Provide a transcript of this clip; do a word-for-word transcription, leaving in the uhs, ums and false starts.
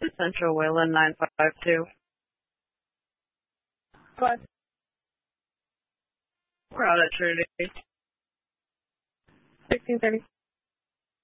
Central Wayland nine five two. What? We're out at Trinity. sixteen thirty.